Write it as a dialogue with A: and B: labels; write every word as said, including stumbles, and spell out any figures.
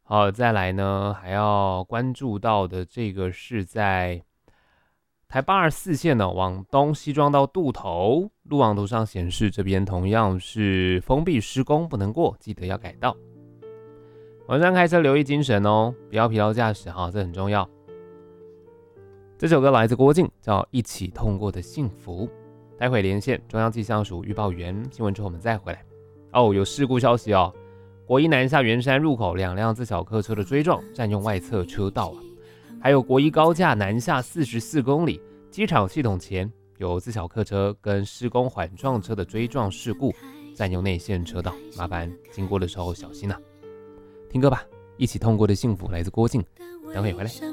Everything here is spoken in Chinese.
A: 好，再来呢，还要关注到的这个是在台八十四线呢，往东西庄到渡头，路网图上显示这边同样是封闭施工，不能过，记得要改道。晚上开车留意精神哦，不要疲劳驾驶哈，这很重要。这首歌来自郭靖，叫《一起痛过的幸福》。待会连线中央气象署预报员，新闻之后我们再回来。哦，有事故消息哦，国一南下圆山入口两辆自小客车的追撞，占用外侧车道啊。还有国一高架南下四十四公里，机场系统前有自小客车跟施工缓撞车的追撞事故，占用内线车道，麻烦经过的时候小心啊。听歌吧，一起痛过的幸福来自郭靖，等会回来。